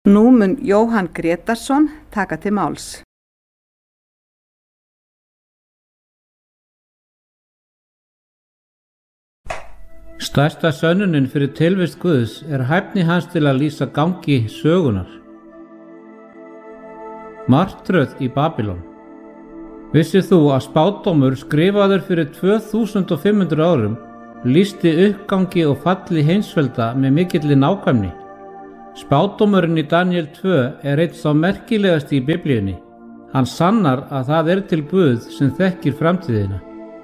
Nú mun Jóhann Grétarsson taka til máls. Stærsta sönnunin fyrir tilvist Guðs hæfni hans til að lýsa gangi sögunar. Martröð í Babýlon. Vissir þú að spádómur skrifaður fyrir 2500 árum lýsti uppgangi og falli heimsvelda með mikilli nákvæmni? Spádómurinn í Daniel 2 einn sá merkilegasti í Biblíunni. Hann sannar að það til Guð sem þekkir framtíðina.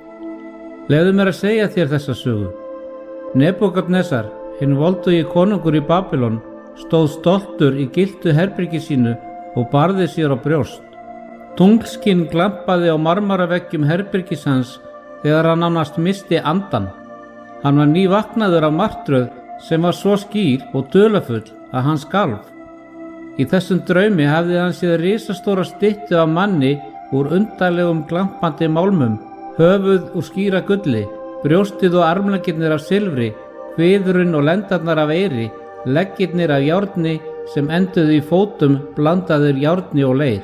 Leyfðu mér að segja þér þessa sögu. Nebúkadnesar, hinn voldugi konungur í Babýlon, stóð stoltur í gylltu herbergi sínu og barði sér á brjóst. Tunglskinn glampaði á marmaraveggjum herbergis hans þegar hann nánast missti andan. Hann var nývaknaður af martröð sem var svo skýr og dularfull að hann skalf. Í þessum draumi hafði hann séð risastóra styttu af manni úr undarlegum glampandi málmum, höfuð úr skíra gulli, brjóstið og armleggirnir af silfri, kviðurinn og lendarnar af eyri, leggirnir af járni sem enduðu í fótum blandaðir járni og leir.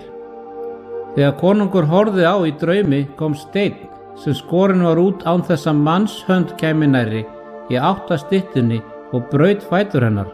Þegar konungur horfði á í draumi kom steinn sem skorinn var út án þess að mannshönd kæmi nærri í átt að styttunni og braut fætur hennar.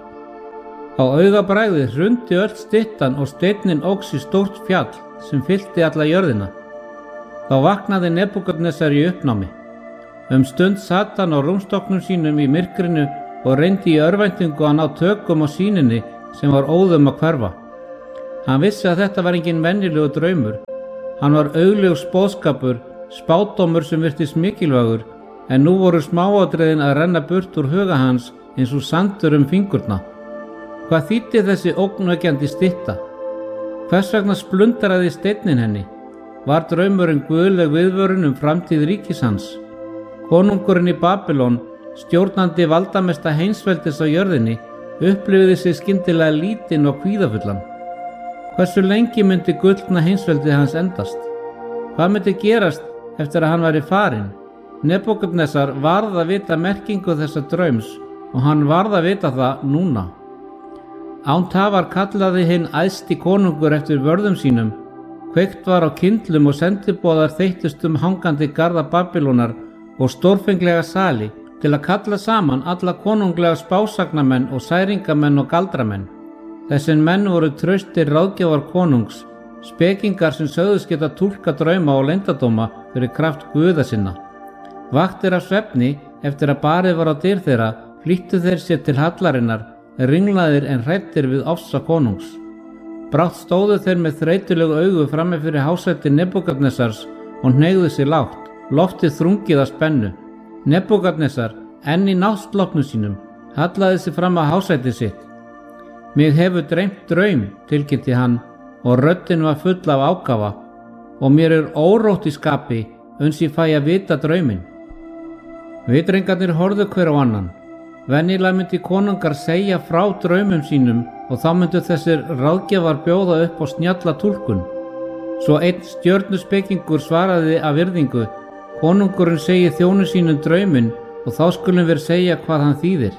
Á augabragðið hrundi öll styttan og steinninn óx í stórt fjall sem fyllti alla jörðina. Þá vaknaði Nebúkadnesar í uppnámi. Stund sat hann á rúmstokknum sínum í myrkrinu og reyndi í örvæntingu að ná tökum á sýninni sem var óðum að hverfa. Hann vissi að þetta var engin venjulegur draumur. Hann var augljós boðskapur, spádómur sem virtist mikilvægur, en nú voru smáatriðin að renna burt úr huga hans eins og sandur fingurna. Hvað þýddi þessi ógnvekjandi stytta? Hvers vegna splundaraði steinninn henni? Var draumurinn guðleg viðvörun framtíð ríkis hans? Konungurinn í Babýlon, stjórnandi valdamesta heimsveldis á jörðinni, upplifði sig skyndilega lítinn og kvíðafullan. Hversu lengi myndi gullna heimsveldið hans endast? Hvað myndi gerast eftir að hann væri farinn? Nebúkadnesar varð að vita merkingu þessa draums og hann varð að vita það núna. Án tafar kallaði hinn æðsti konungur eftir vörðum sínum. Kveikt var á kyndlum og sendiboðar þeyttust hangandi garða Babýlonar og stórfenglega sali til að kalla saman alla konunglega spásagnamenn og særingamenn og galdramenn. Þessir menn voru traustir ráðgjafar konungs, spekingar sem sögðust geta túlka drauma og leyndardóma fyrir kraft guða sinna. Vaktir af svefni eftir að barið var á dyr þeirra, flýttu þeir sér til hallarinnar, ringlaðir en hræddir við ofsa konungs. Brátt stóðu þeir með þreytulegu augu frammi fyrir hásæti Nebúkadnesars og hneigðu sig lágt. Loftið þrungið af spennu. Nebúkadnesar, enn í náttsloppnum sínum, hallaði sig fram á hásæti sitt. Mig hefur dreymt draum, tilkynnti hann, og röddin var full af ákafa, og mér órótt í skapi uns ég fæ að vita drauminn. Vitringarnir horfðu hver á annan. Venjulega myndi konungar segja frá draumum sínum og þá myndu þessir ráðgjafar bjóða upp á snjalla túlkun. Svo einn stjörnuspekingur svaraði af virðingu: Konungurinn segir þjónu sínum drauminn og þá skulum við segja hvað hann þýðir.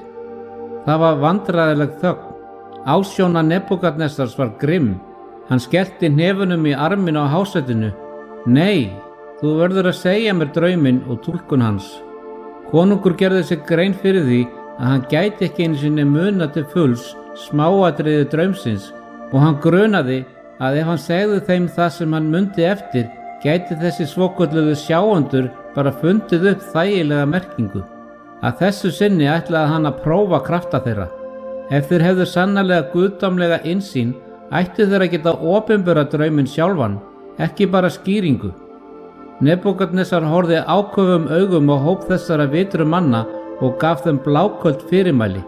Það var vandræðileg þögn. Ásjóna Nebúkadnesars var grimm. Hann skellti hnefunum í arminn á hásætinu. Nei, þú verður að segja mér drauminn og túlkun hans. Konungur gerði sig grein fyrir því að hann gæti ekki einu sinni muna til fulls smáatriði draumsins og hann grunaði að ef hann segði þeim það sem hann mundi eftir, gæti þessi svokölluðu sjáendur bara fundið upp þægilega merkingu. Að þessu sinni ætlaði hann að prófa krafta þeirra. Ef þeir hefðu sannarlega guðdómlega innsýn, ættu þeir að geta opinbera drauminn sjálfan, ekki bara skýringu. Nebúkadnesar horfði áköfum augum á hóp þessara vitru manna og gaf þeim bláköld fyrirmæli.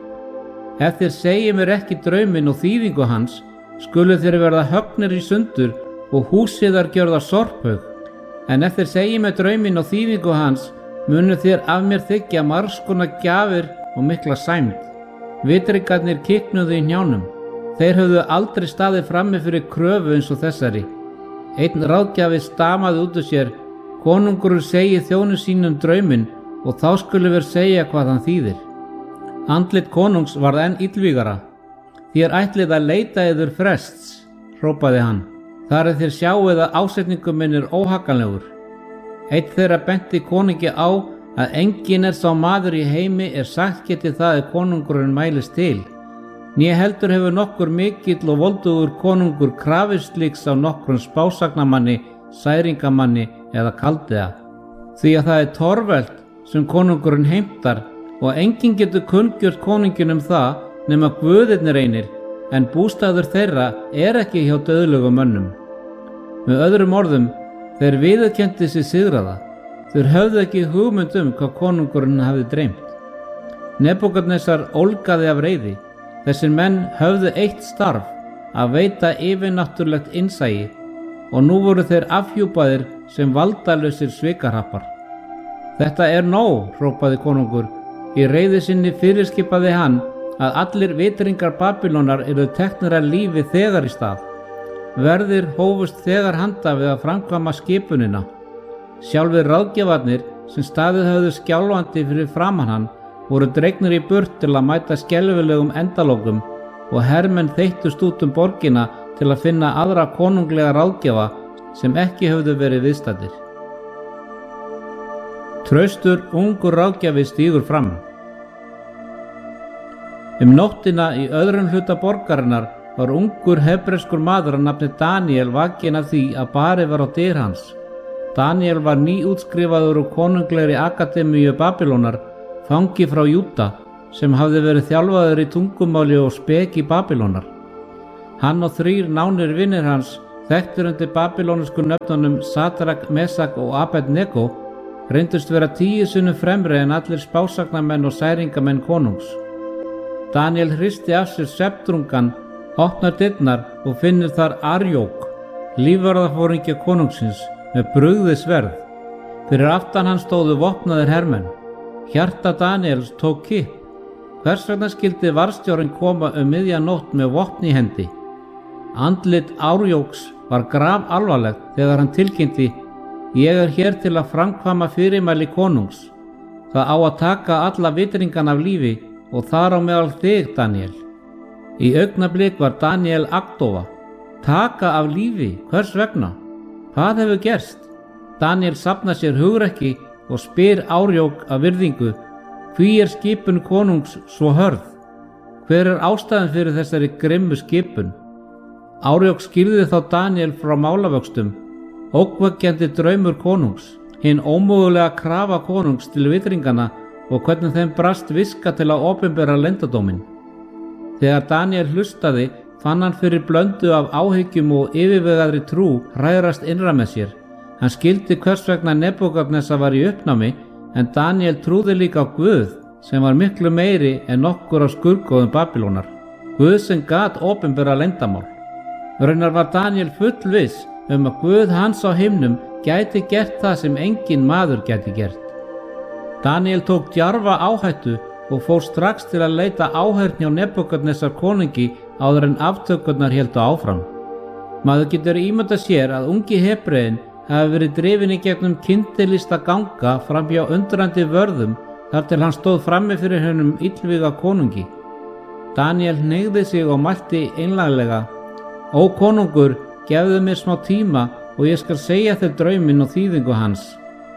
Ef þeir segi mér ekki drauminn og þýðingu hans, skulu þeir verða höggnir í sundur og húsiðar gjörða sorphaug. En ef þeir segi mér drauminn og þýðingu hans, munu þér af mér þykja margs konar gjafir og mikla sæmd. Vitringarnir kiknuðu í hnjánum. Þeir höfðu aldrei staðið frammi fyrir kröfu eins og þessari. Einn ráðgjafi stamaði út úr sér: Konungurinn segir þjónu sínum drauminn og þá skulum við segja hvað hann þýðir. Andlit konungs varð enn illvígara. Þér ætlið að leita yður frests, hrópaði hann. Þar þér sjáið að ásetningur minn óhagganlegur. Einn þeirra benti konungi á að enginn sá maður í heimi sagt geti það konungurinn mælist til. Né heldur hefur nokkur mikill og voldugur konungur krafist slíks á nokkrum spásagnamanni, særingamanni eða kaldiða. Því að það torvelt sem konungurinn heimtar og enginn getur kunngjört konunginn það nema guðirnir einir, en bústaður þeirra ekki hjá dauðlegum mönnum. Með öðrum orðum, þeir viðurkenndu sig sigraða. Þeir höfðu ekki hugmynd hvað konungurinn hafði dreymt. Nebúkadnesar ólgaði af reiði. Þessir menn höfðu eitt starf, að veita yfirnáttúrlegt innsæi, og nú voru þeir afhjúpaðir sem valdalausir svikahrappar. Þetta nóg, hrópaði konungur. Í reiði sinni fyrirskipaði hann að allir vitringar Babýlonar yrðu teknir af lífi þegar í stað. Verðir hófust þegar handa við að framkvæma skipunina. Sjálfir ráðgjafarnir sem staðið höfðu skjálfandi fyrir framan hann voru dregnir í burt til að mæta skelfilegum endalokum og hermenn þeyttust út borgina til að finna aðra konunglega ráðgjafa sem ekki höfðu verið viðstaddir. Traustur ungur ráðgjafi stígur fram. Nóttina í öðrum hluta borgarinnar var ungur hebreskur maður að nafni Daniel vakinn af því að barið var á dyr hans. Daniel var nýútskrifaður úr konunglegri akademíu Babýlonar, fangi frá Júda, sem hafði verið þjálfaður í tungumáli og speki Babýlonar. Hann og 3 nánir vinir hans, þekktir undir babýlonísku nöfnunum Sadrak, Mesak og Abednego, reyndust vera 10 sinnum fremri en allir spásagnamenn og særingamenn konungs. Daniel hristi af sér svefndrungann, opnar dyrnar og finnur þar Arjók, lífvarðarforingja konungsins, með brugðið sverð. Fyrir aftan hann stóðu vopnaðir hermenn. Hjarta Daniels tók kipp. Hvers vegna skyldi varðstjórinn koma miðja nótt með vopn í hendi? Andlit Arjóks var grafalvarlegt þegar hann tilkynnti: Ég hér til að framkvæma fyrirmæli konungs. Það á að taka alla vitringan af lífi og þar á meðal þig, Daniel. Í augnablik var Daniel agndofa. Taka af lífi, hvers vegna? Hvað hefur gerst? Daniel safnar sér hugrekki og spyr Arjók af virðingu: Hví skipun konungs svo hörð? Hver ástæðan fyrir þessari grimmu skipun? Arjók skýrði þá Daniel frá málavöxtum. Ógnvekjandi draumur konungs, hinn ómögulega krafa konungs til vitringana og hvernig þeim brast viska til að opinbera leyndardóminn. Þegar Daniel hlustaði fann hann fyrir blöndu af áhyggjum og yfirvegaðri trú hrærast innra með sér. Hann skildi hvers vegna Nebúkadnesar var í uppnámi, en Daniel trúði líka á Guð sem var miklu meiri en nokkur af skurðgoðum Babýlonar. Guð sem gat opinbera leyndamál. Raunar var Daniel fullviss að Guð hans á himnum gæti gert það sem enginn maður gæti gert. Daniel tók djarfa áhættu og fór strax til að leita áheyrn hjá Nebúkadnesar konungi áður en aftökurnar héldu áfram. Maður getur ímyndað sér að ungi Hebreinn hafi verið drifinn í gegnum kyndilista ganga fram hjá undrandi vörðum þar til hann stóð frammi fyrir hennum illvíga konungi. Daniel hneigði sig og mælti einlæglega: Ó konungur, gefðu mér smá tíma og ég skal segja þér drauminn og þýðingu hans.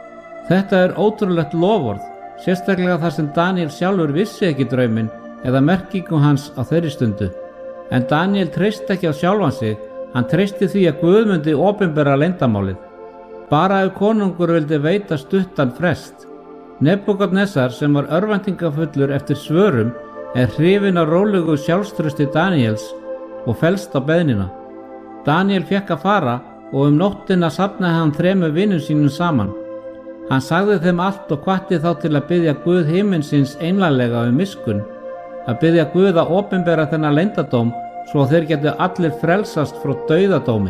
Þetta ótrúlegt loforð, sérstaklega þar sem Daniel sjálfur vissi ekki drauminn eða merkingu hans á þeirri stundu. En Daniel treysti ekki á sjálfan sig, hann treysti því að Guð myndi opinbera leyndamálið. Bara ef konungur vildi veita stuttan frest. Nebúkadnesar, sem var örvæntingafullur eftir svörum, hrifinn af rólegu sjálfstrausti Daniels og fellst á beiðnina. Daniel fékk að fara og nóttina safnaði hann 3 vinum sínum saman. Hann sagði þeim allt og hvatti þá til að biðja Guð himinsins einlæglega miskunn, að biðja Guð að opinbera þennan leyndardóm svo þeir getu allir frelsast frá dauðadómi.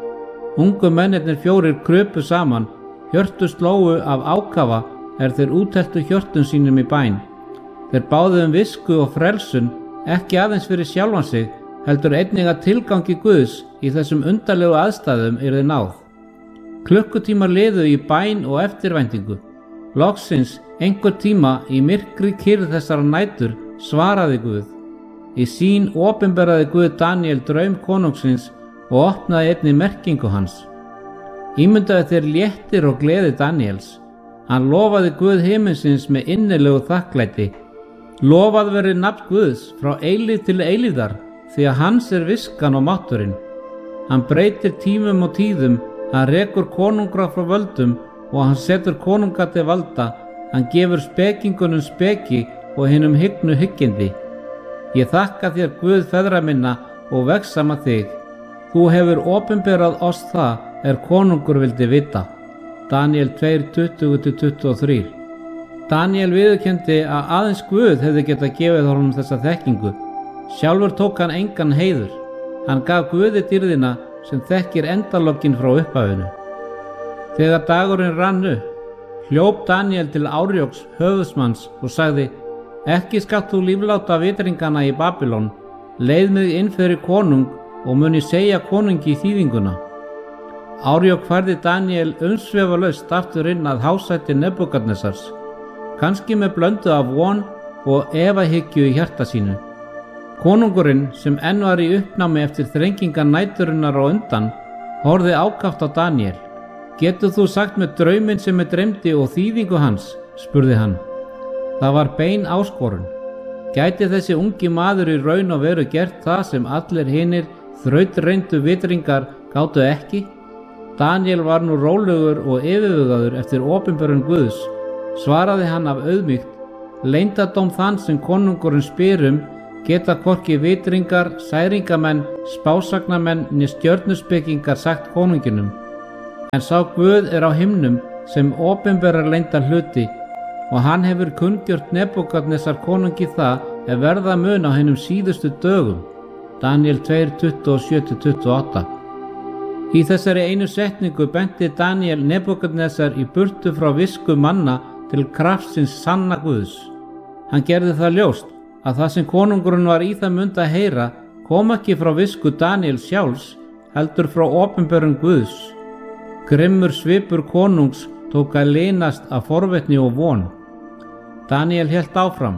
Ungu mennirnir 4 krupu saman, hjörtu slóu af ákafa þeir útheltu hjörtum sínum í bæn. Þeir báðu visku og frelsun, ekki aðeins fyrir sjálfan sig, heldur einnig að tilgangi Guðs í þessum undarlegu aðstæðum yrði náð. Klukkutímar liðu í bæn og eftirvæntingu. Loksins einhver tíma í myrkri kyrrð þessara nætur svaraði Guð: Í sýn opinberaði Guð Daníel draum konungsins og opnaði einnig merkingu hans. Ímyndaðu þér léttir og gleði Daníels. Hann lofaði Guð himinsins með innilegu þakklæti. Lofað verið nafn Guðs frá eilíð til eilíðar, því að hans viskan og mátturinn. Hann breytir tímum og tíðum, hann rekur konungra frá völdum og hann setur konunga til valda. Hann gefur spekingunum speki og hinum hygnu hyggindi. Ég þakka þér Guð feðra minna og vegsama þig. Þú hefur opinberað oss það konungur vildi vita. Daniel 2:20-23. Daniel viðurkenndi að aðeins Guð hefði getað gefið honum þessa þekkingu. Sjálfur tók hann engan heiður. Hann gaf Guði dýrðina sem þekkir endalokkin frá upphafinu. Þegar dagurinn rann upp, hljóp Daniel til Árjóks höfuðsmanns og sagði: Ekki skalt þú lífláta vitringana í Babylon, leið mig inn fyrir konung og mun ég segja konungi þýðinguna. Árjók færði Daniel umsvifalaust aftur inn að hásæti Nebúkadnesars, kannski með blöndu af von og efahyggju í hjarta sínu. Konungurinn, sem enn var í uppnámi eftir þrengingar næturinnar á undan, horfði ákaft á Daniel. Getur þú sagt með drauminn sem dreymdi og þýðingu hans? Spurði hann. Það var bein áskorun. Gæti þessi ungi maður í raun og veru gert það sem allir hinir þrautreyndu vitringar gátu ekki? Daniel var nú rólegur og yfirvegaður eftir opinberun Guðs. Svaraði hann af auðmýkt: Leyndardóm þann sem konungurinn spyr geta hvorki vitringar, særingamenn, spásagnamenn né stjörnuspekingar sagt konunginum. En sá Guð á himnum sem opinberar leyndar hluti, og hann hefur kunngjört Nebúkadnesar konungi það verða mun á hinum síðustu dögum. Daniel 2:27-28. Í þessari einu setningu benti Daniel Nebúkadnesar í burtu frá visku manna til kraftsins sanna Guðs. Hann gerði það ljóst að það sem konungurinn var í það mund að heyra kom ekki frá visku Daniel sjálfs, heldur frá opinberun Guðs. Grimmur svipur konungs tók að linast af forvitni og von. Daniel hélt áfram: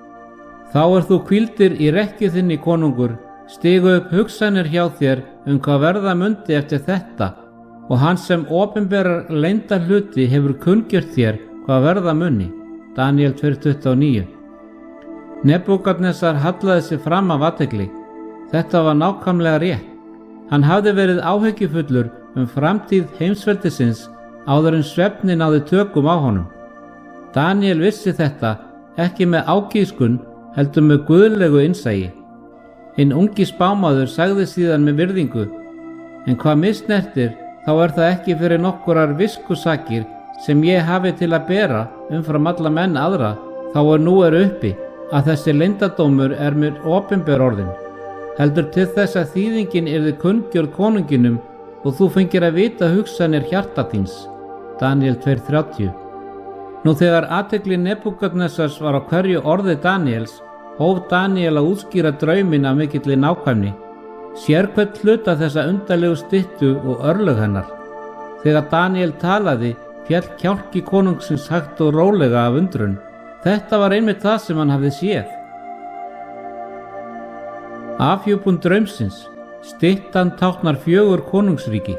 Þá þú hvíldir í rekkju þinni, konungur, stigu upp hugsanir hjá þér hvað verða mundi eftir þetta, og hann sem opinberar leyndar hluti hefur kunngjört þér hvað verða muni. Daniel 2:29. Nebúkadnesar hallaði sig fram af athygli. Þetta var nákvæmlega rétt. Hann hafði verið áhyggjufullur framtíð heimsveldisins áður en svefnin náði tökum á honum. Daniel vissi þetta ekki með ágískun, heldur með guðlegu innsæi. Hinn ungi spámaður sagði síðan með virðingu: En hvað misnertir, þá það ekki fyrir nokkurar viskusakir sem ég hafi til að bera umfram alla menn aðra, þá nú uppi að þessi leyndardómur mér opinber orðin, heldur til þess að þýðingin yrði kunngjörð konunginum og þú fengir að vita hugsanir hjarta þíns. Daniel 2:30. Nú þegar athygli Nebúkadnesars var á hverju orði Daniels, hóf Daniel að útskýra drauminn af mikilli nákvæmni, sérhvern hluta þessa undarlegu styttu og örlög hennar. Þegar Daniel talaði, féll kjálki konungsins hægt og rólega af undrun. Þetta var einmitt það sem hann hafði séð. Afhjúpun draumsins. Styttan táknar 4 konungsríki.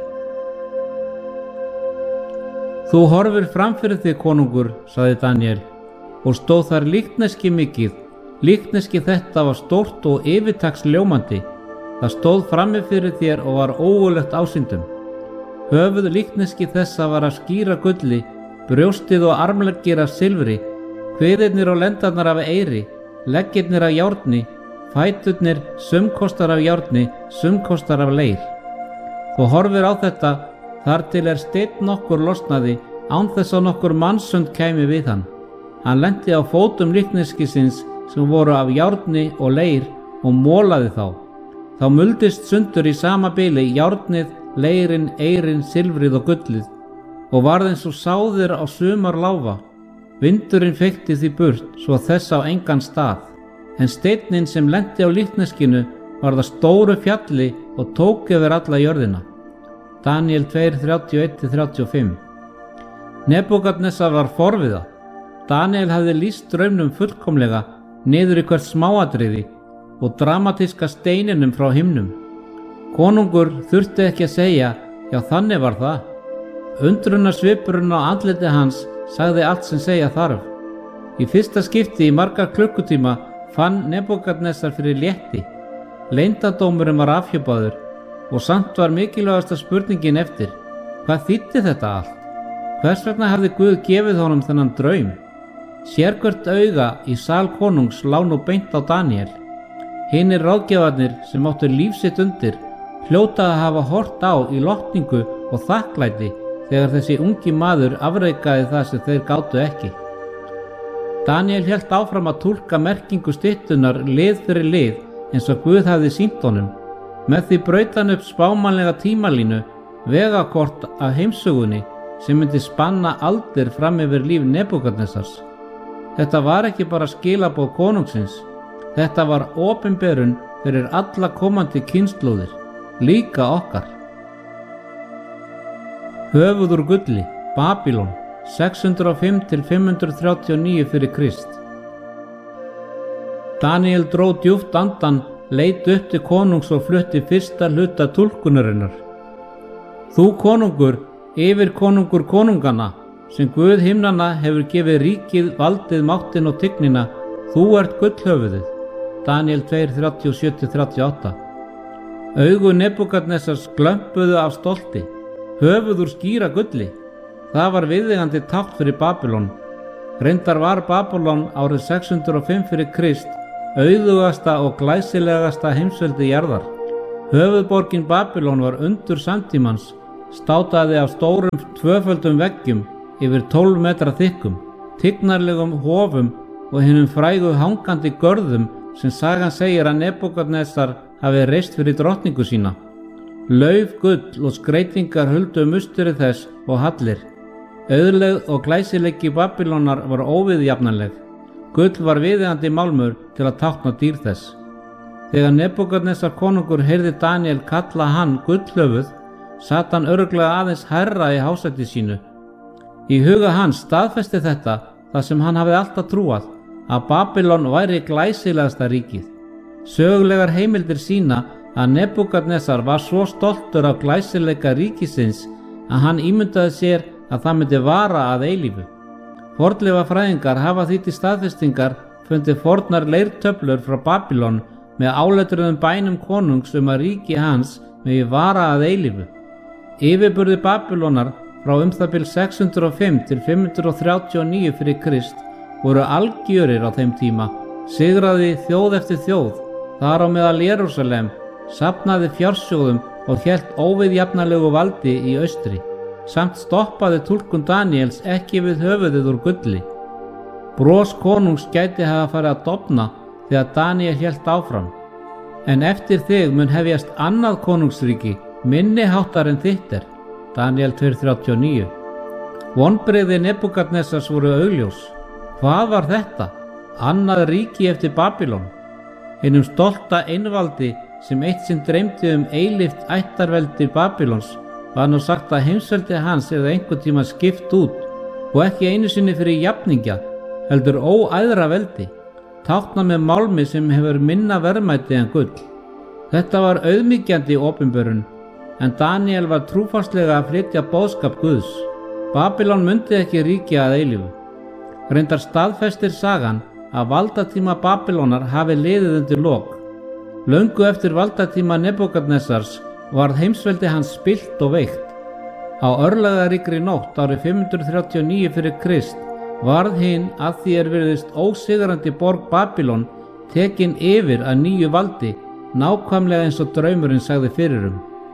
Þú horfir framfyrir þig, konungur, sagði Daniel, og stóð þar líkneski mikið. Líkneski þetta var stórt og yfirtaksljómandi. Það stóð frammi fyrir þér og var ógurlegt ásýndum. Höfuð líkneski þessa var af skýra gulli, brjóstið og armleggir af silfri, kviðirnir og lendarnar af eyri, leggirnir af járni, fæturnir sumkostar af járni, sumkostar af leir. Þú horfir á þetta, þar til steinn nokkur losnaði, án þess að nokkur mannssönd kæmi við hann. Hann lenti á fótum líkneskisins sem voru af járni og leir og molaði þá. Þá muldist sundur í sama bili járnið, leirin, eyrin, silfrið og gullið og varð eins og sáðir á sumar láfa. Vindurinn feykti því burt svo þess á engan stað. En steinninn sem lenti á líkneskinu var það stóru fjalli og tók yfir alla jörðina. Daniel 2:31-35. Nebúkadnesar var forviða. Daniel hafði lýst draumnum fullkomlega niður í hvert smáatriði og dramatíska steininum frá himnum. Konungur þurfti ekki að segja, já þannig var það. Undrunarsvipurinn á andliti hans sagði allt sem segja þarf. Í fyrsta skipti í marga klukkutíma fann Nebúkadnesar fyrir létti. Leyndardómurinn var afhjúpaður og samt var mikilvægasta spurningin eftir: hvað þýddi þetta allt? Hvers vegna hafði Guð gefið honum þennan draum? Sérhvert auga í sal konungs lá nú beint á Daníel. Hinir ráðgjafarnir sem áttu líf sitt undir hljóta að hafa hort á í lotningu og þakklæti þegar þessi ungi maður afreikaði það sem þeir gátu ekki. Daníel hélt áfram að túlka merkingu styttunnar lið fyrir lið eins og Guð hafði sýnt honum. Með því braut hann upp spámanlega tímalínu, vegakort af heimsögunni sem myndi spanna aldir fram yfir líf Nebúkadnesars. Þetta var ekki bara skilaboð konungsins, þetta var opinberun fyrir alla komandi kynslóðir, líka okkar. Höfuð úr gulli, Babýlon, 605 til 539 fyrir Krist. Daníel dró djúpt andan, leit upp til konungs og flutti fyrsta hluta túlkunarinnar. Þú konungur, yfir konungur konungana, sem Guð himnanna hefur gefið ríkið, valdið, máttin og tignina, þú ert gullhöfuðið. Daníel 2:37-38. Augu Nebúkadnesars glömpuðu af stolti. Höfuð úr skíra gulli. Það var viðeigandi tákn fyrir Babýlon. Reyndar var Babýlon árið 605 fyrir Krist auðugasta og glæsilegasta heimsveldi jarðar. Höfuðborgin Babýlon var undur samtímans, státaði af stórum tvöföldum veggjum yfir 12 metra þykkum, tignarlegum hofum og hinum frægu hangandi görðum sem sagan segir að Nebúkadnesar hafi reist fyrir drottningu sína. Lauf, gull og skreytingar huldu musteri þess og hallir. Auðlegð og glæsileiki Babýlonar var óviðjafnanleg. Gull var viðeigandi málmur til að tákna dýr þess. Þegar Nebúkadnesar konungur heyrði Daníel kalla hann gullhöfuð, sat hann örugglega aðeins hærra í hásæti sínu. Í huga hans staðfesti þetta það sem hann hafði alltaf trúað, að Babýlon væri glæsilegasta ríkið. Sögulegar heimildir sína að Nebúkadnesar var svo stoltur af glæsileika ríkisins að hann ímyndaði sér að það myndi vara að eilífu. Fornleifafræðingar hafa því til staðfestingar fundið fornar leirtöflur frá Babýlon með áletruðum bænum konungs að ríki hans megi vara að eilífu. Yfirburðir Babýlonar frá það bil 605 til 539 fyrir Krist voru algjörir á þeim tíma, sigraði þjóð eftir þjóð, þar á meðal Jerúsalem, safnaði fjársjóðum og hélt óviðjafnalegu valdi í austri, samt stoppaði túlkun Daníels ekki við höfuðið úr gulli. Bros konungs gæti hafa farið að dofna þegar Daníel hélt áfram. En eftir þig mun hefjast annað konungsríki, minni háttar en þitt er. Daníel 2:39. Vonbrigði Nebúkadnesars voru augljós. Hvað var þetta? Annað ríki eftir Babýlon. Hinum stolta einvaldi sem eitt sinn dreymdi eilíft ættarveldi Babýlons var nú sagt að heimsveldi hans eða einhvern tíma skipt út og ekki einu sinni fyrir jafningja, heldur óæðra veldi, tákna með málmi sem hefur minna verðmæti en gull. Þetta var auðmýkjandi opinberun, en Daníel var trúfastlega að flytja boðskap Guðs. Babýlon mundi ekki ríkja að eilífu. Reyndar staðfestir sagan að valdatíma Babýlonar hafi liðið undir lok. Löngu eftir valdatíma Nebúkadnesars varð heimsveldi hans spillt og veikt. Á örlagaríkri nótt árið 539 fyrir Krist varð hinn að því virðist ósigrandi borg Babýlon tekin yfir að nýju valdi, nákvæmlega eins og draumurinn sagði fyrir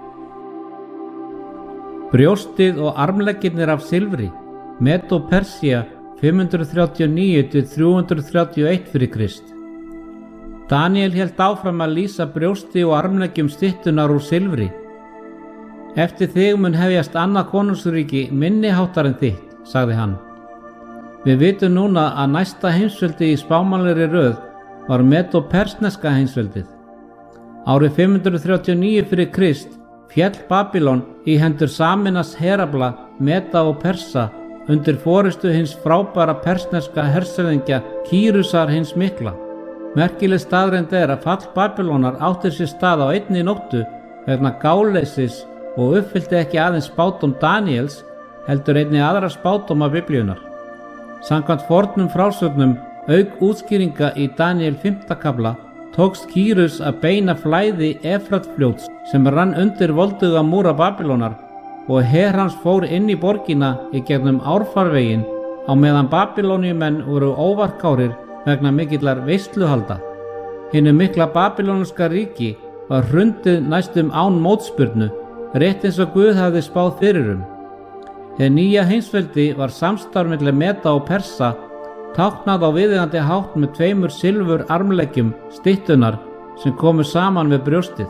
Brjóstið og armleggirnir af silfri, Medo-Persía 539 til 331 fyrir Krist. Daníel hélt áfram að lýsa brjósti og armleggjum styttunnar úr silfri. Eftir þig mun hefjast annað konungsríki minni háttar en þitt, sagði hann. Við vitum núna að næsta heimsveldi í spámanlegri röð var Medo-persneska heimsveldið. Árið 539 fyrir Krist féll Babýlon í hendur Saminas herafla Meda og Persa undir forystu hins frábæra persneska hershöfðingja Kýrusar hins mikla. Merkileg staðreynd er að fall Babýlonar átti sér stað á einni nóttu vegna gáleysis og uppfyllti ekki aðeins spádóm Daníels heldur einnig aðra spádóma Biblíunnar. Samkvæmt fornum frásögnum auk útskýringa í Daníel 5. kafla tókst Kýrus að beina flæði Efratfljóts sem rann undir volduga múra Babýlonar og her hans fór inn í borgina í gegnum árfarveginn á meðan Babýloníumenn voru óvarkárir vegna mikillar veisluhalda. Hinu mikla babýlonska ríki var hrundið næstum án mótspyrnu, rétt eins og Guð hafði spáð fyrir Hið nýja heimsveldi var samstarf milli Meda og Persa, táknað á viðeigandi hátt með 2 silfur armleggjum styttunnar sem komu saman við brjóstið.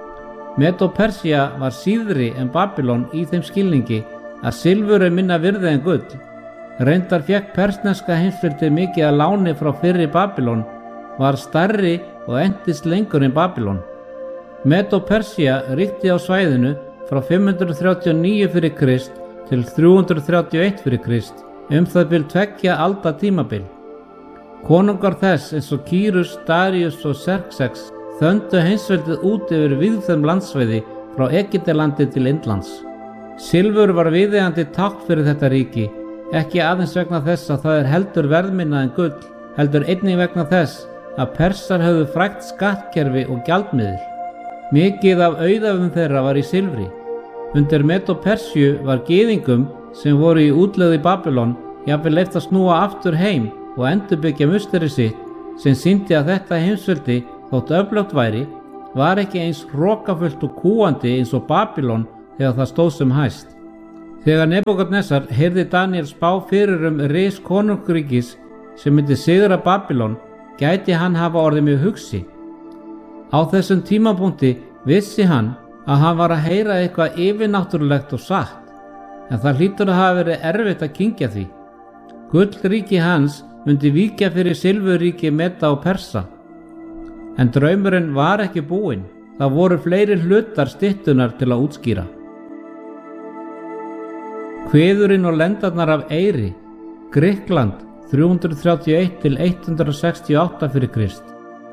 Meda og Persía var síðri en Babýlon í þeim skilningi að silfur minna virði en gull. Reyndar fékk persneska heimsveldið mikið að láni frá fyrri Babýlon, var stærri og entist lengur en Babýlon. Meda og Persía ríkti á svæðinu frá 539 fyrir Krist til 331 fyrir Krist, það bil 2 alda tímabil. Konungar þess eins og Kýrus, Daríus og Xerxes þöndu heimsveldið út yfir víðfeðm landsvæði frá Egyptalandi til Indlands. Silfur var viðeigandi tákn fyrir þetta ríki, ekki aðeins vegna þess að það heldur verðminna en gull, heldur einnig vegna þess að Persar höfðu frægt skattkerfi og gjaldmiðil. Mikið af auðæfum þeirra var í silfri. Undir Meda og Persíu var gyðingum sem voru í útlegð í Babýlon jafnvel leyft að snúa aftur heim og endurbyggja musteri sitt, sem sýndi að þetta heimsveldi, þótt öflugt væri, var ekki eins hrokafullt og kúandi eins og Babýlon þegar það stóð sem hæst. Þegar Nebúkadnesar heyrði Daníel spá fyrir ris konungríkis sem myndi sigra Babýlon, gæti hann hafa orðið mjög hugsi. Á þessum tímapunkti vissi hann að hann var að heyra eitthvað yfirnáttúrulegt og satt, en það hlýtur að hafa verið erfitt að kyngja því. Gullríki hans myndi víkja fyrir silfurríki Meda og Persa. En draumurinn var ekki búinn, það voru fleiri hlutar styttunnar til að útskýra. Kviðurinn og lendarnar af Eyri, Grikkland 331 til 168 fyrir Krist.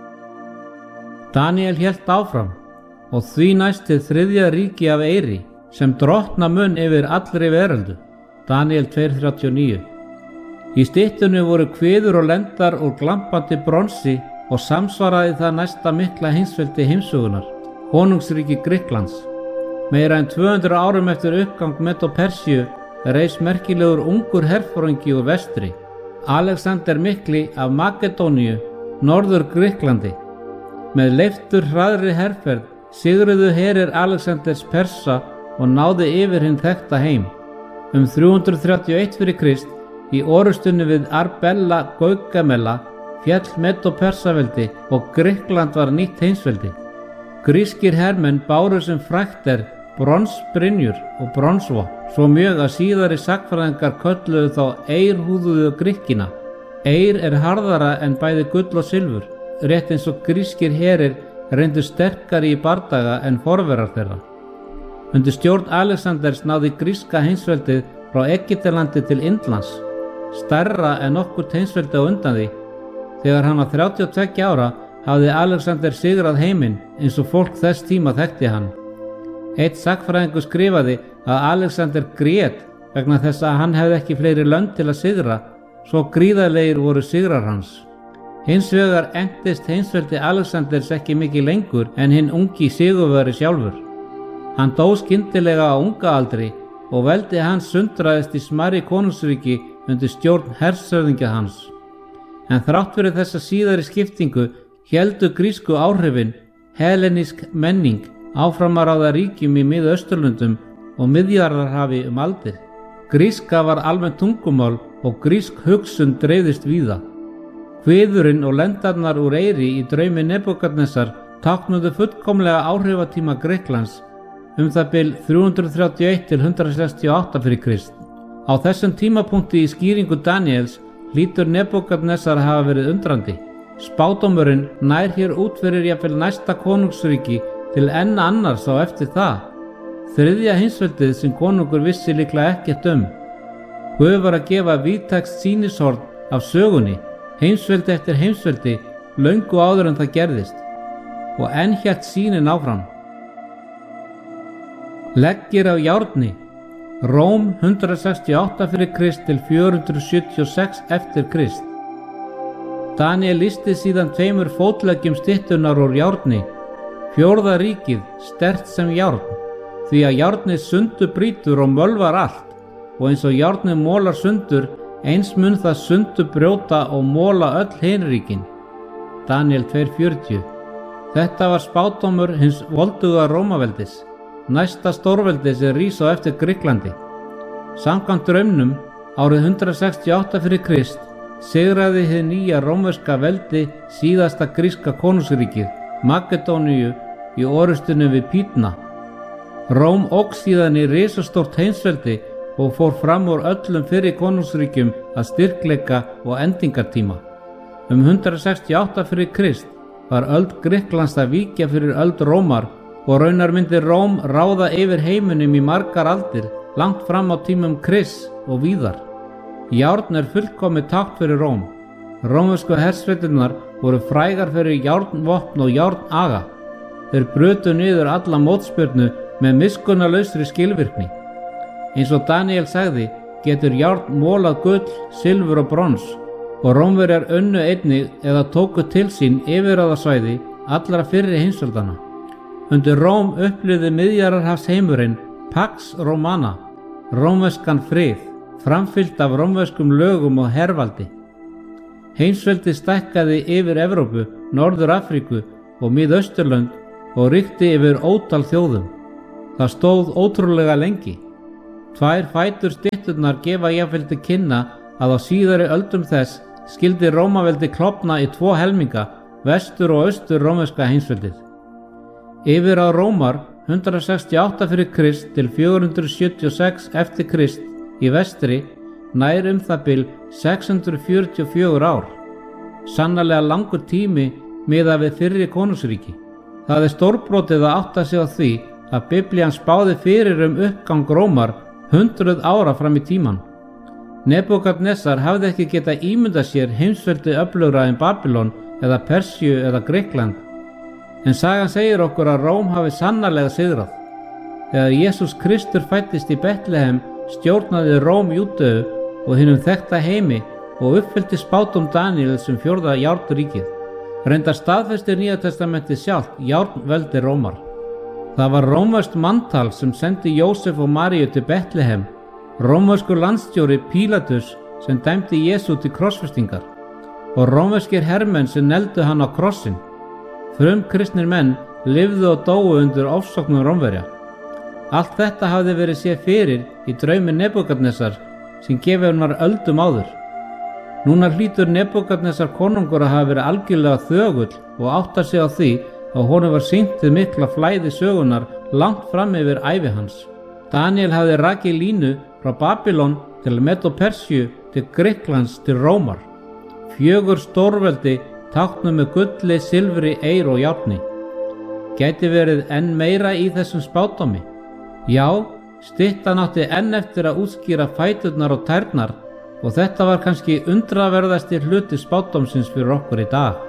Daníel hélt áfram og því næsti 3. ríki af Eyri sem drottna mun yfir allri veröldu. Daníel 2:39. Í styttunni voru kviður og lendar úr glampandi bronsi og samsvaraði það næsta mikla heimsveldi heimsögunar, konungsríki Grikklands. Meira en 200 árum eftir uppgang Meda og Persíu reis merkilegur ungur herforingi úr vestri, Alexander mikli af Makedóníu, norður Grikklandi. Með leiftur hraðri herferð sigruðu herir Alexanders Persa og náði yfir hinn þekkta heim. 331 fyrir Krist, í orustunni við Arbela Gaugamela, féll Meda og Persaveldi og Grikkland var nýtt heimsveldi. Grískir hermenn báru sem frægt bronsbrynjur og bronsvopn, svo mjög að síðari sagnfræðingar kölluðu þá eirhúðuðu Grikkina. Eir harðara en bæði gull og silfur, rétt eins og grískir herir reyndu sterkari í bardaga en forverar þeirra. Undir stjórn Alexanders náði gríska heimsveldið frá Egyptalandi til Indlands, stærra en nokkurt heimsveldi á undan því. Þegar hann var 32 ára hafði Alexander sigrað heiminn eins og fólk þess tíma þekkti hann. Eitt sagnfræðingur skrifaði að Alexander grét vegna þess að hann hefði ekki fleiri lönd til að sigra, svo gríðarlegir voru sigrar hans. Hins vegar entist heimsveldi Alexanders ekki mikið lengur en hinn ungi sigurvegari sjálfur. Hann dó skyndilega á unga aldri og veldi hans sundraðist í smærri konungsríki undir stjórn hershöfðingja hans. En þrátt fyrir þessa síðari skiptingu héldu grísku áhrifin, hellenísk menning, áfram að ráða ríkjum í Mið-Austurlöndum og Miðjarðarhafi aldir. Gríska var almennt tungumál og grísk hugsun dreifðist víða. Kviðurinn og lendarnar úr Eyri í draumi Nebúkadnesar táknuðu fullkomlega áhrifatíma Grikklands, það bil 331 til 168 fyrir Krist. Á þessum tímapunkti í skýringu Daníels hlýtur Nebúkadnesar hafa verið undrandi. Spádómurinn nær hér út fyrir jafnvel næsta konungsríki til enn annars á eftir það, 3. heimsveldið sem konungur vissi líklega ekkert Guð var að gefa víðtækt sýnishorn af sögunni, heimsveldi eftir heimsveldi löngu áður en það gerðist, og enn hélt sýnin áfram. Leggir af járni, Róm 168 fyrir Krist til 476 eftir Krist. Daniel lýsti síðan 2 fótleggjum styttunnar úr járni, 4. ríkið sterkt sem járn, því að járnið sundur brýtur og mölvar allt, og eins og járnið mólar sundur, eins mun það sundur brjóta og móla öll hin ríkin. Daniel 2:40. Þetta var spádómur hins volduga Rómaveldis, næsta stórveldi sem rís á eftir Grikklandi. Samkvæmt draumnum árið 168 fyrir Krist sigraði hið nýja rómverska veldi síðasta gríska konungsríkið, Makedóníu, í orustunni við Pýtna. Róm óx síðan í risastórt heimsveldi og fór fram úr öllum fyrri konungsríkjum að styrkleika og endingartíma. 168 fyrir Krist var öld Grikklands að víkja fyrir öld Rómar, og raunar myndi Róm ráða yfir heiminum í margar aldir, langt fram á tímum Krists og víðar. Járn er fullkomið tákn fyrir Róm. Rómversku hersveitirnar voru frægar fyrir járnvopn og járnaga. Þeir brutu niður alla mótspyrnu með miskunnarlausri skilvirkni. Eins og Daniel sagði, getur járn mólað gull, silfur og brons, og Rómverjar unnu einnig eða tóku til sín yfirráðasvæði allra fyrri heimsveldana. Undir Róm upplifði Miðjarðarhafsheimurinn Pax Romana, rómverskan frið, framfyllt af rómverskum lögum og hervaldi. Heimsveldi stækkaði yfir Evrópu, Norður-Afríku og Mið-Austurlönd og ríkti yfir ótal þjóðum. Það stóð ótrúlega lengi. 2 fætur stytturnar gefa jafnvel til kynna að á síðari öldum þess skildi Rómaveldi klofna í 2 helminga, vestur og austur rómverska heimsveldið. Yfir á Rómar 168 fyrir Krist til 476 eftir Krist í vestri nær það bil 644 ár. Sannarlega langur tími miðað við fyrri konungsríki. Það er stórbrotið að átta sig á því að Biblían spáði fyrir uppgang Rómar 100 ára fram í tíman. Nebúkadnessar hafði ekki getað ímyndað sér heimsveldi öflugra en Babylon eða Persíu eða Grikkland. En sagan segir okkur að Róm hafi sannarlega sigrað. Þegar Jesús Kristur fæddist í Betlehem stjórnaði Róm Júdeu og hinum þekkta heimi og uppfyllti spádóm Daniels 4. járnríkið. Reyndar staðfestir Nýja testamentið sjálft járnveldi Rómar. Það var rómverskt manntal sem sendi Jósef og Maríu til Betlehem, rómverskur landstjóri Pílatus sem dæmdi Jesú til krossfestingar og rómverskir hermenn sem neldu hann á krossin. Frumkristnir menn lifðu og dóu undir ofsóknum Rómverja. Allt þetta hafði verið séð fyrir í draumi Nebúkadnessar sem gefinn var öldum áður. Núna hlýtur Nebúkadnessar konungur að hafa verið algjörlega þögull og áttar sig á því að honum var sýnt hið mikla flæði sögunar langt fram yfir ævi hans. Daniel hafði rakið línu frá Babylon til Medo-Persíu til Grikklands til Rómar. 4 stórveldi táknuð með gulli, silfri, eir og járni. Gæti verið enn meira í þessum spádómi? Já, styttan átti enn eftir að útskýra fæturnar og tærnar og þetta var kannski undraverðasti hluti spádómsins fyrir okkur í dag.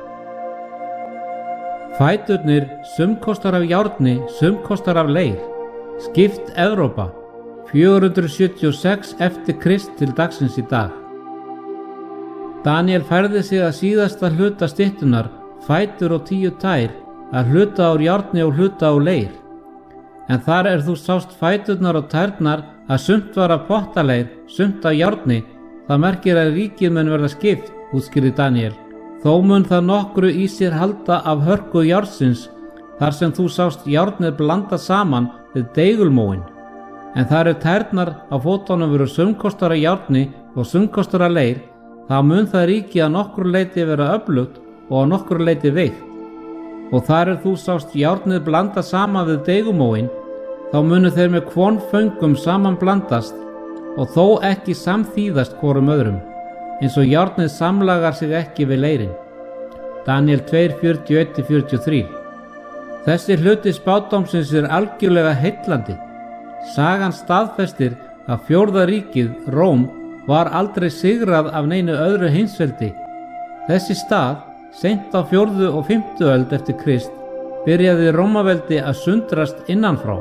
Fæturnir, sum kostar af járni, sum kostar af leir. Skipt Evrópa, 476 eftir Krist til dagsins í dag. Daniel færði sig að síðasta hluta styttunar, fætur og 10 tær, að hluta úr járni og hluta úr leir. En þar þú sást fæturnar og tærnar að sumt var af pottaleir, sumt af járni, það merkir að ríkið mun verða skipt, útskýrði Daniel. Þó mun það nokkru í sér halda af hörku járnsins, þar sem þú sást járnið blanda saman við deigulmóin. En þar tærnar á fótunum veru sumkostar af járni og sumkostar af leir, þá mun það ríkið að nokkru leyti vera öflugt og að nokkru leyti veikt. Og þar þú sást járnið blanda saman við deigulmóin, þá munu þeir með kvonföngum saman blandast og þó ekki samþýðast hvorum öðrum, eins og járnið samlagar sig ekki við leirin. Daniel 2:41-43. Þessi hluti spádómsins algjörlega heillandi. Sagan staðfestir að 4. ríkið, Róm, var aldrei sigrað af neinu öðru heimsveldi. Þessi stað seint á 4. og 5. öld eftir Krist, byrjaði Rómaveldi að sundrast innanfrá.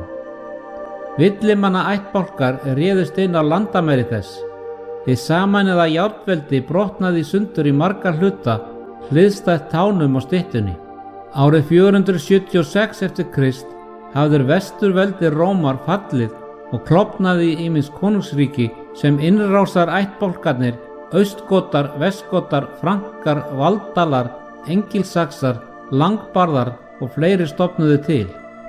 Villimanna ættbálkar réðust inn á landamæri þess. Hið sameinaða járnveldi brotnaði í sundur í marga hluta, hliðstætt tánum á styttunni. Árið 476 eftir Krist hafði vesturveldi Rómar fallið og klofnaði í ýmis konungsríki sem innrásar ættbálkarnir, austgotar, vestgotar, frankar, valdalar, engilsaxar, langbarðar og fleiri stofnuðu til.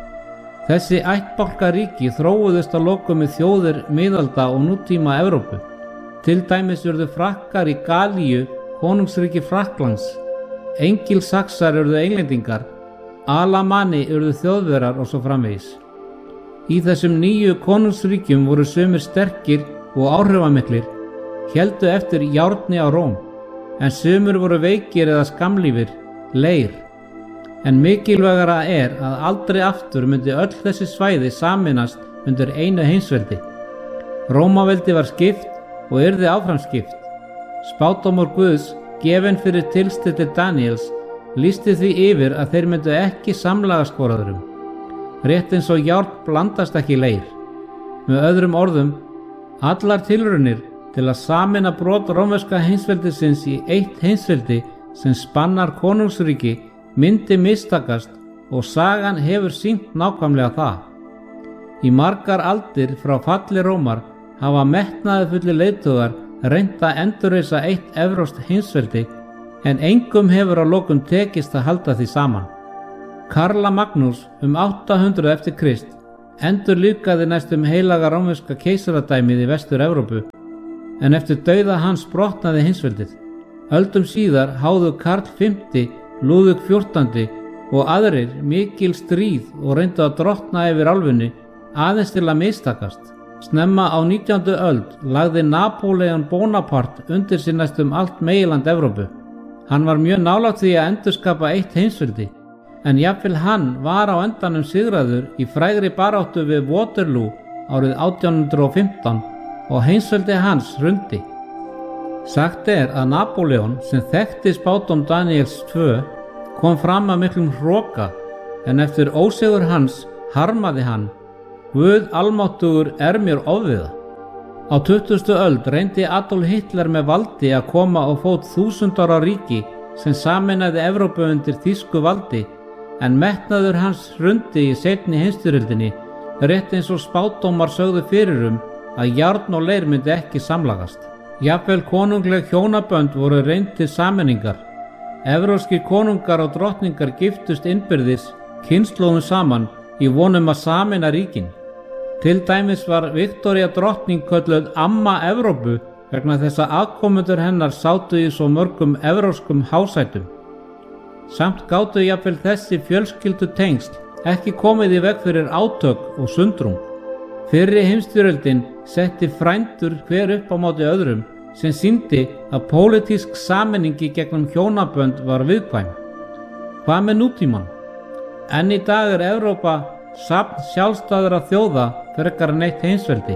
Þessi ættbálkaríki þróuðust að lokum í þjóðir miðalda og nútíma Evrópu. Til dæmis urðu frakkar í Galíu konungsríki Frakklands, engilsaxar urðu englendingar, alamanni urðu þjóðverjar og svo framvegis. Í þessum nýju konungsríkjum voru sumir sterkir og áhrifamiklir, héldu eftir járni á Róm, en sumir voru veikir eða skamlífir, leir. En mikilvægara er að aldrei aftur myndi öll þessi svæði sameinast undir einu heimsveldi. Rómaveldi var skipt og yrði áfram skipt. Spádómur Guðs, gefinn fyrir tilstilli Daníels, lýsti því yfir að þeir myndu ekki samlagast hvor öðrum. Rétt eins og járn blandast ekki í leir. Með öðrum orðum, allar tilraunir til að sameina brot rómverska heimsveldisins í eitt heimsveldi sem spannar konungsríki myndi mistakast og sagan hefur sýnt nákvæmlega það. Í margar aldir frá falli Rómar hafa metnaðarfullir leiðtogar reynt að endurreisa eitt evrópskt heimsveldi en engum hefur að lokum tekist að halda því saman. Karla Magnús 800 eftir Krist endurlífgaði næstum heilaga rómverska keisaradæmið í Vestur-Evrópu en eftir dauða hans brotnaði heimsveldið. Öldum síðar háðu Karl V, Lúðvík XIV og aðrir mikil stríð og reyndu að drottna yfir álfunni aðeins til að mistakast. Snemma á 19. öld lagði Napóleon Bonaparte undir sig næstum allt meginland Evrópu. Hann var mjög nálægt því að endurskapa eitt heimsveldi, en jafnvel hann var á endanum sigraður í frægri baráttu við Waterloo árið 1815 og heimsveldi hans hrundi. Sagt er að Napóleon, sem þekkti spádóm Daníels 2, kom fram að miklum hroka, en eftir ósigur hans harmaði hann: Guð almáttugur er mér ofviða. Á 20. öld reyndi Adolf Hitler með valdi að koma á fót 1000 ára ríki sem sameinaði Evrópu undir þýsku valdi, en metnaður hans hrundi í seinni heimsstyrjöldinni, rétt eins og spádómar sögðu fyrir að járn og leir myndi ekki samlagast. Jafnvel konungleg hjónabönd voru reynd til sameiningar. Evrópskir konungar og drottningar giftust innbyrðis kynslóðum saman í vonum að sameina ríkin. Til dæmis var Viktoría drottning kölluð amma Evrópu vegna þess að afkomendur hennar sátu í svo mörgum evrópskum hásætum. Samt gátu jafnvel þessi fjölskyldu tengsl ekki komið í veg fyrir átök og sundrung. Fyrri heimsstyrjöldin setti frændur hver upp á móti öðrum sem sýndi að pólitísk sameiningi gegnum hjónabönd var viðkvæm. Hvað með nútímann? Enn í dag er Evrópa safn sjálfstæðra þjóða frekar en eitt heimsveldi.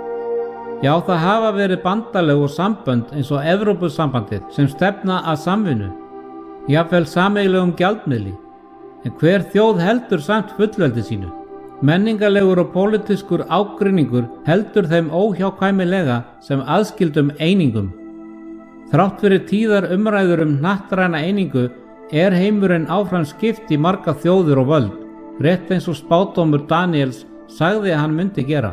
Já, það hafa verið bandalög og sambönd eins og Evrópusambandið sem stefna að samvinnu, jafnvel sameiginlegum gjaldmiðli, en hver þjóð heldur samt fullveldi sínu. Menningarlegur og pólitískur ágreiningur heldur þeim óhjákvæmilega sem aðskildum einingum. Þrátt fyrir tíðar umræður hnattræna einingu er heimurinn áfram skipt í marga þjóðir og völd, rétt eins og spádómur Daníels sagði að hann myndi gera.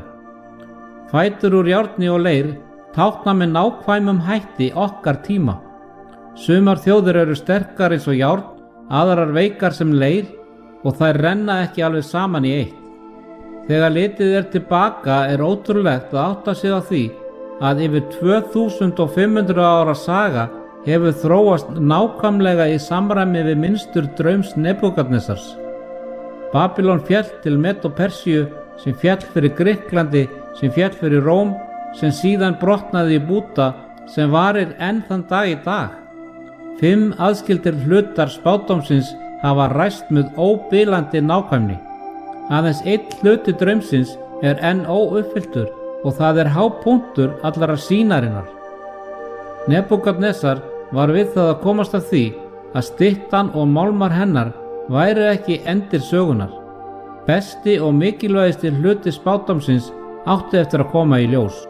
Fætur úr járni og leir tákna með nákvæmum hætti okkar tíma. Sumar þjóðir eru sterkar eins og járn, aðrar veikar sem leir og þær renna ekki alveg saman í eitt. Þegar litið er tilbaka er ótrúlegt að átta sig á því að yfir 2500 ára saga hefur þróast nákvæmlega í samræmi við minnstur draums Nebúkadnesars. Babylon féll til Medo-Persíu, sem féll fyrir Grikklandi, sem féll fyrir Róm, sem síðan brotnaði í Búta, sem varir enn þann dag í dag. 5 aðskildir hlutar spádómsins hafa ræst með óbilandi nákvæmni. Aðeins 1 hluti draumsins er enn óuppfylltur og það er hápunktur allara sýnarinnar. Nebúkadnesar var við það að komast að því að styttan og málmar hennar væru ekki endir sögunar. Besti og mikilvægasti hluti spádómsins átti eftir að koma í ljós.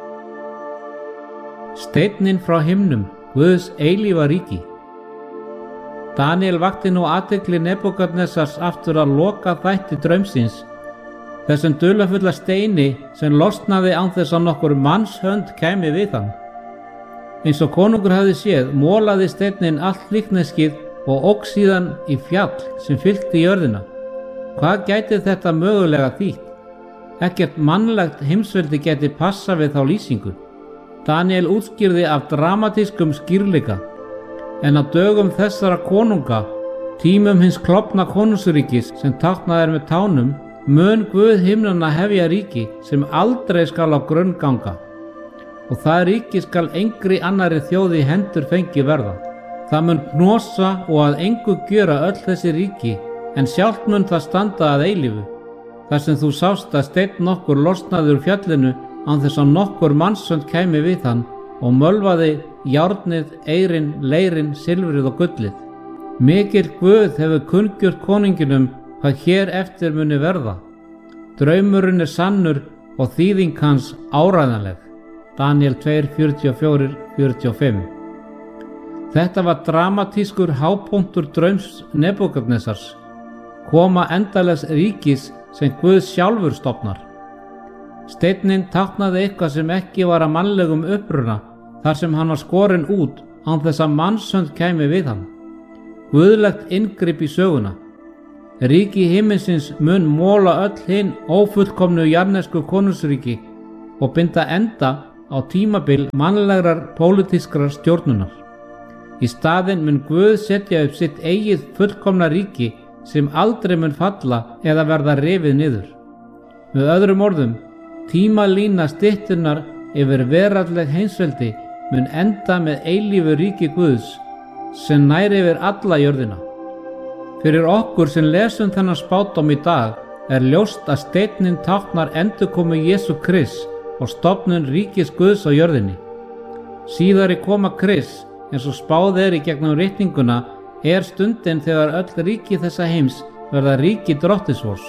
Steinninn frá himnum, Guðs eilífa ríki. Daniel vakti nú athygli Nebúkadnesars aftur að loka þætti draumsins, þessum dularfulla steini sem losnaði án þess að nokkur mannshönd kæmi við hann. Eins og konungur hafði séð, molaði steinninn allt líkneskið og ók síðan í fjall sem fyllti jörðina. Hvað gæti þetta mögulega þýtt? Ekkert mannlegt heimsveldi gæti passa við þá lýsingu. Daniel útskýrði af dramatískum skýrleika, en á dögum þessara konunga, tímum hins klofna konungsríkis sem táknað er með tánum, mun Guð himnanna hefja ríki sem aldrei skal á grunn ganga, og það ríki skal engri annarri þjóð í hendur fengi verða. Það mun hnosa og að engu gjöra öll þessi ríki, en sjálft mun það standa að eilífu, þar sem þú sást að steinn nokkur losnaði úr fjallinu án þess að nokkur mannshönd kæmi við hann og mölvaði járnið, eyrin, leirin, silfrið og gullið. Mikill Guð hefur kunngjört konunginum hvað hér eftir muni verða. Draumurinn er sannur og þýðing hans áræðanleg. Daniel 2:44-45. Þetta var dramatískur hápunktur draums Nebúkadnesars, koma endalegs ríkis sem Guð sjálfur stofnar. Steinninn táknaði eitthvað sem ekki var að mannlegum uppruna, þar sem hann var skorinn út án þess að mannshönd kæmi við hann. Guðlegt inngrip í söguna. Ríki himinsins mun móla öll hinn ófullkomnu jarðnesku konungsríki og binda enda á tímabil mannlegrar pólitískrar stjórnunar. Í staðinn mun Guð setja upp sitt eigið fullkomna ríki sem aldrei mun falla eða verða rifið niður. Með öðrum orðum, tímalína styttunnar yfir veraldleg heimsveldi mun enda með eilífu ríki Guðs sem nær yfir alla jörðina. Fyrir okkur sem lesum þennan spádóm í dag er ljóst að steinninn táknar endurkomu Jesú Krists og stofnun ríkis Guðs á jörðinni. Síðari koma Krists, eins og spáð er í gegnum ritninguna, er stundin þegar öll ríki þessa heims verða ríki Drottins.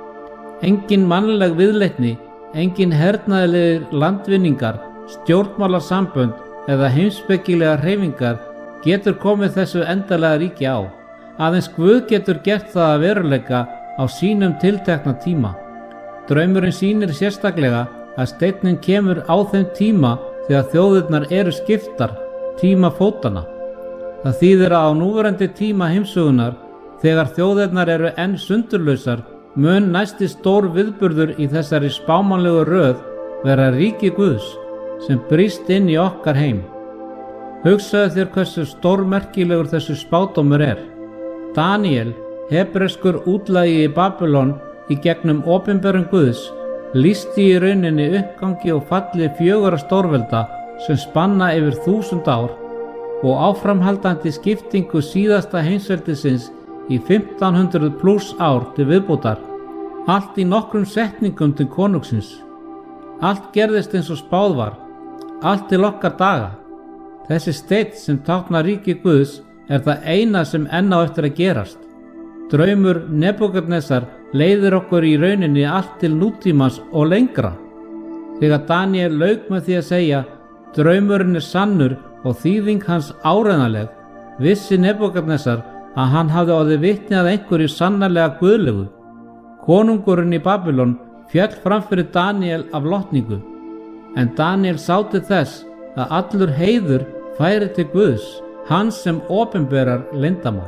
Engin mannleg viðleitni, engin hernaðarlegir landvinningar, stjórnmálasambönd eða heimspekilegar hreyfingar getur komið þessu endalega ríki á. Aðeins Guð getur gert það að veruleika á sínum tiltekna tíma. Draumurinn sýnir sérstaklega að steinninn kemur á þeim tíma þegar þjóðirnar eru skiptar, tíma fótanna. Það þýðir að á núverandi tíma heimsögunar, þegar þjóðirnar eru enn sundurlausar, mun næsti stór viðburður í þessari spámanlegu röð vera ríki Guðs sem brýst inn í okkar heim. Hugsaðu þér hversu stórmerkilegur þessu spádómur er. Daniel, hebreskur útlagi í Babylon í gegnum opinberun Guðs, lýsti í rauninni uppgangi og falli 4 stórvelda sem spanna yfir 1000 ár og áframhaldandi skiptingu síðasta heimsveldisins í 1500 pluss ár til viðbótar, allt í nokkrum setningum til konungsins. Allt gerðist eins og spáð var, allt til okkar daga. Þessi steinn sem táknar ríki Guðs er það eina sem enn á eftir að gerast. Draumur Nebúkadnesar leiðir okkur í rauninni allt til nútímans og lengra. Þegar Daniel lauk með því að segja draumurinn er sannur og þýðing hans áreiðanleg, vissi Nebúkadnesar að hann hafði orðið vitni að einhverju sannarlega guðlegu. Konungurinn í Babylon féll fram fyrir Daniel af lotningu, en Daniel sá til þess að allur heiður færi til Guðs, hans sem opinberar leyndarmál.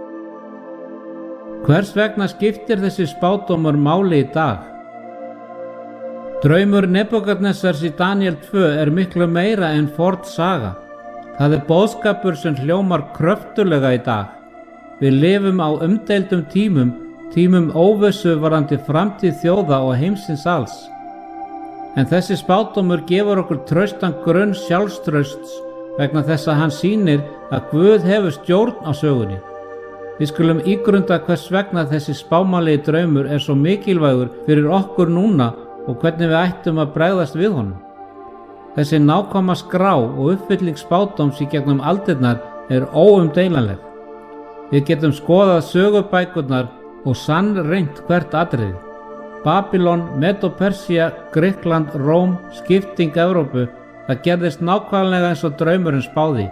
Hvers vegna skiptir þessi spádómur máli í dag? Draumur Nebúkadnesars í Daniel 2 er miklu meira en forn saga. Það er boðskapur sem hljómar kröftulega í dag. Við lifum á umdeildum tímum óvissu varðandi framtíð þjóða og heimsins alls. En þessi spádómur gefur okkur traustan grunn sjálfstrausts vegna þess að hann sýnir að Guð hefur stjórn á sögunni. Við skulum ígrunda hvers vegna þessi spámanlegi draumur er svo mikilvægur fyrir okkur núna og hvernig við ættum að bregðast við honum. Þessi nákvæma skrá og uppfylling spádóms í gegnum aldirnar er óumdeilanleg. Við getum skoðað sögubækurnar og sannreynt hvert atriði. Babylon, Medo-Persía, Grikkland, Róm, skipting Evrópu, það gerðist nákvæmlega eins og draumurinn spáði.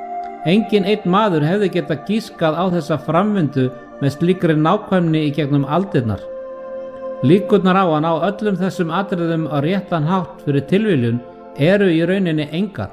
Engin einn maður hefði getað gískað á þessa framvindu með slíkri nákvæmni í gegnum aldirnar. Líkurnar á að ná öllum þessum atriðum á réttan hátt fyrir tilviljun eru í rauninni engar.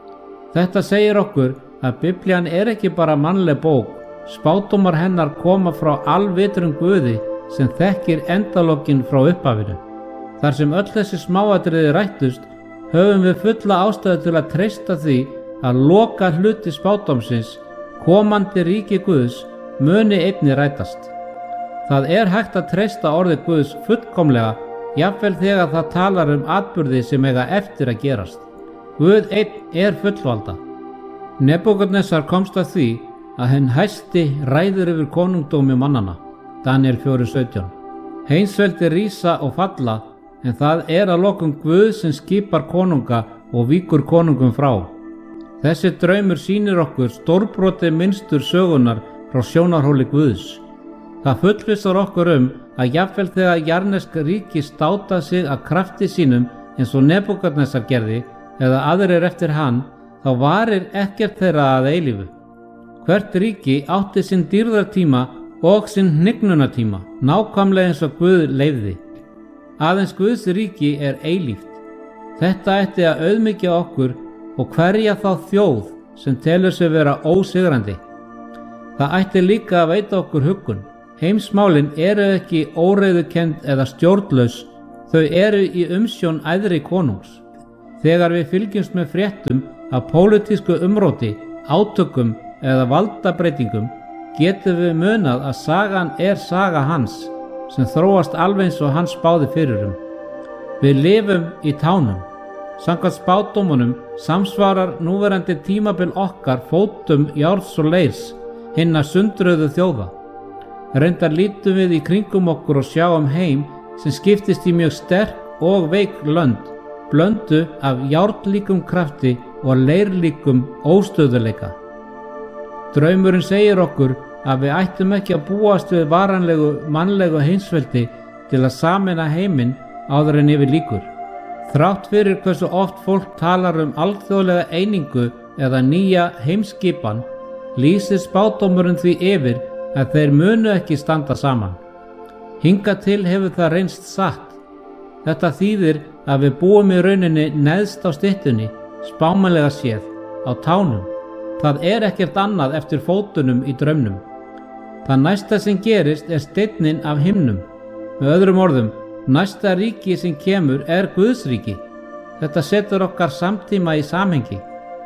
Þetta segir okkur að Biblían er ekki bara mannleg bók, spádómar hennar koma frá alvitrum Guði sem þekkir endalokin frá upphafinu. Þar sem öll þessi smáatriði rættust, höfum við fulla ástæðu til að treysta því að loka hluti spádómsins, komandi ríki Guðs, muni einni rætast. Það er hægt að treysta orði Guðs fullkomlega, jafnvel þegar það talar atburði sem eiga eftir að gerast. Guð einn er fullvalda. Nebúkadnessar komst að því að hinn hæsti ræður yfir konungdómi mannana. Daniel 4:17. Heimsveldi rísa og falla, en það er að lokum Guð sem skipar konunga og víkur konungum frá. Þessi draumur sýnir okkur stórbrotið mynstur sögunar frá sjónarhóli Guðs. Það fullvissar okkur að jafnvel þegar jarnesk ríki státa sig að krafti sínum eins og Nebúkadnessar gerði eða aðrir eftir hann, þá varir ekkert þeirra að eilífu. Hvert ríki átti sinn dýrðartíma og sinn hnignunartíma, nákvæmlega eins og Guð leyfði. Aðeins Guðs ríki er eilíft. Þetta ætti að auðmýkja okkur og hverja þá þjóð sem telur sig vera ósigrandi. Það ætti líka að veita okkur huggun. Heimsmálin eru ekki óreiðukennd eða stjórnlaus, þau eru í umsjón æðri konungs. Þegar við fylgjumst með fréttum af pólitísku umróti, átökum eða valdabreitingum, getum við munað að sagan er saga hans, sem þróast alveg eins og hann spáði fyrir. Við lifum í tánum. Samkvæmt spádómunum samsvarar núverandi tímabil okkar fótum járns og leirs, hinna sundruðu þjóða. Reyndar lítum við í kringum okkur og sjáum heim sem skiptist í mjög sterk og veik lönd, blöndu af járnlíkum krafti og leirlíkum óstöðuleika. Draumurinn segir okkur að við ættum ekki að búast við varanlegu mannlegu heimsveldi til að sameina heiminn áður en yfir líkur. Þrátt fyrir hversu oft fólk talar alþjóðlega einingu eða nýja heimskipan, lýsir spádómurinn því yfir að þeir munu ekki standa saman. Hingað til hefur það reynst satt. Þetta þýðir að við búum í rauninni neðst á styttunni, spámanlega séð, á tánum. Það er ekkert annað eftir fótunum í draumnum. Það næsta sem gerist er steinninn af himnum. Með öðrum orðum, næsta ríki sem kemur er Guðsríki. Þetta setur okkar samtíma í samhengi.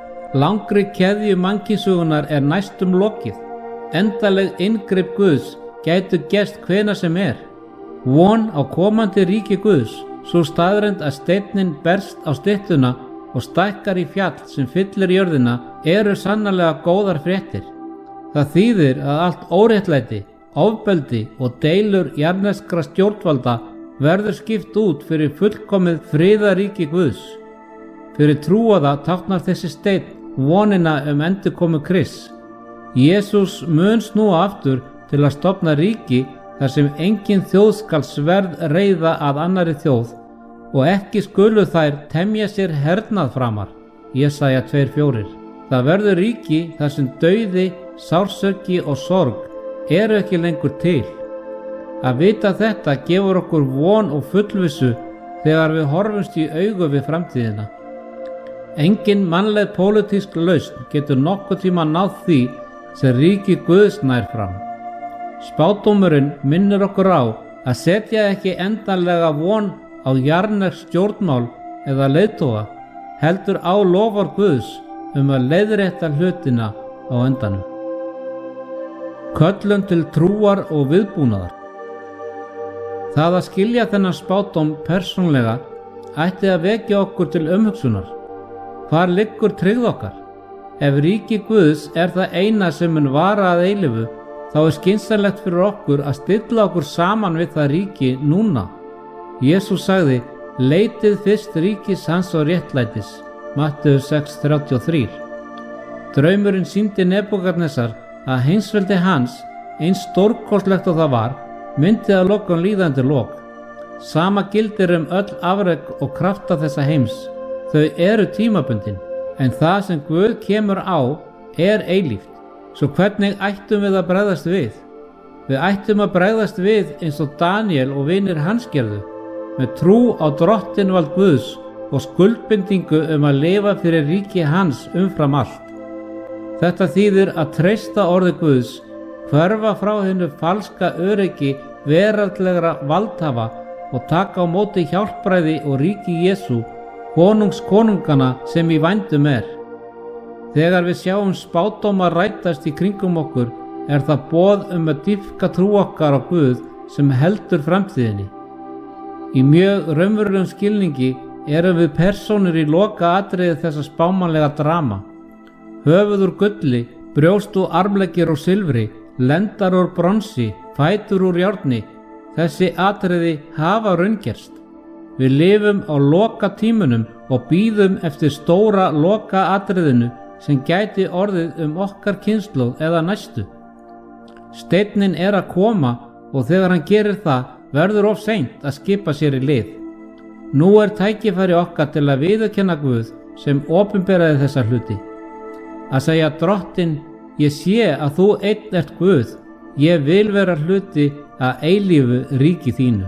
Langri keðju mannkynssögunnar er næstum lokið. Endaleg inngrip Guðs gætu gerst hvenær sem er. Von á komandi ríki Guðs, svo staðreynd að steinninn berst á styttuna og stækkar í fjall sem fyllir jörðina, eru sannarlega góðar fréttir. Það þýðir að allt óréttlæti, ofbeldi og deilur jarneskra stjórnvalda verður skipt út fyrir fullkomið friðaríki Guðs. Fyrir trúaða táknar þessi steinn vonina endurkomu Krists. Jesús mun snúa aftur til að stofna ríki þar sem engin þjóð skal sverð reiða að annarri þjóð og ekki skulu þær temja sér hernað framar. Jesaja 2:4. Það verður ríki þar sem dauði, sársauki og sorg eru ekki lengur til. Að vita þetta gefur okkur von og fullvissu þegar við horfumst í augu við framtíðina. Engin mannleg pólitísk lausn getur nokkuð tíma náð því sem ríki Guðs nær fram. Spádómurinn minnir okkur á að setja ekki endanlega von á jarnesk stjórnmál eða leiðtoga, heldur á lofar Guðs að leiðrétta hlutina á endanum. Köllun til trúar og viðbúnaðar. Það að skilja þennan spádóm persónlega ætti að vekja okkur til umhugsunar. Hvar liggur tryggð okkar? Ef ríki Guðs er það eina sem mun vara að eilífu, þá er skynsamlegt fyrir okkur að stilla okkur saman við það ríki núna. Jesús sagði, leitið fyrst ríkis hans og réttlætis. Matteus 6:33. Draumurinn sýndi Nebúkadnessar að heimsveldi hans, eins stórkostlegt og það var, myndi að lokum líða undir lok. Sama gildir öll afrek og krafta þessa heims. Þau eru tímabundin, en það sem Guð kemur á er eilíft. Svo hvernig ættum við að bregðast við? Við ættum að bregðast við eins og Daniel og vinir hans gerðu, með trú á drottinvald Guðs og skuldbindingu að lifa fyrir ríki hans umfram allt. Þetta þýðir að treysta orði Guðs, hverfa frá hinu falska öryggi veraldlegra valdhafa og taka á móti hjálpræði og ríki Jesú, konungs konungana sem í vændum er. Þegar við sjáum spádóma rætast í kringum okkur, er það boð að dýpka trú okkar á Guð sem heldur framtíðinni. Í mjög raunverulegum skilningi erum við persónur í loka atriði þessa spámanlega drama. Höfuð úr gulli, brjóst og armleggir úr silfri, lendar úr bronsi, fætur úr járni. Þessi atriði hafa raungerst. Við lifum á loka tímunum og bíðum eftir stóra loka atriðinu sem gæti orðið okkar kynslóð eða næstu. Steinninn er að koma og þegar hann gerir það verður of seint að skipa sér í lið. Nú er tækifæri okkar til að viðurkenna Guð sem opinberaði þessa hluti. Að segja Drottinn, ég sé að þú einn ert Guð, ég vil vera hluti að eilífu ríki þínu.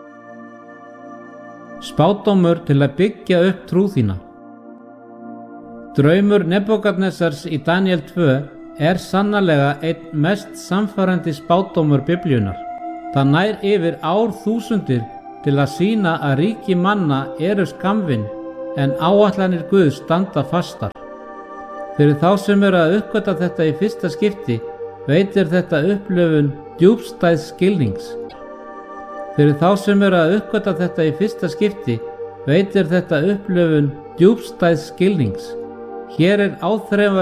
Spádómur til að byggja upp trú þína. Draumur Nebúkadnesars í Daniel 2 er sannarlega einn mest samfærandi spádómur Biblíunnar. Það nær yfir árþúsundir til að sýna að ríki manna eru skammvinn en áætlanir Guðs standa fastar. Fyrir þá sem eru að uppgötva þetta í fyrsta skipti veitir þetta upplifun djúpstæðs skilnings. Fyrir þá sem eru að uppgötva þetta í fyrsta skipti veitir þetta upplifun djúpstæðs skilnings. Hér er áþreifanlegur